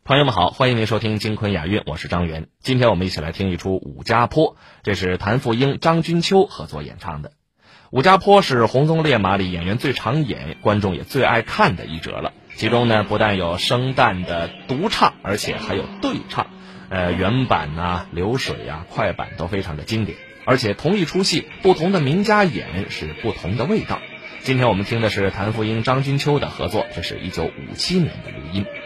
朋友们好，欢迎您收听金昆雅韵，我是张元。今天我们一起来听一出《武家坡》，这是谭富英、张君秋合作演唱的。《武家坡》是红鬃烈马里演员最常演、观众也最爱看的一折了。其中呢，不但有生旦的独唱，而且还有对唱，原版啊、流水啊、快板都非常的经典。而且同一出戏，不同的名家演是不同的味道。今天我们听的是谭富英、张君秋的合作，这是1957年的录音。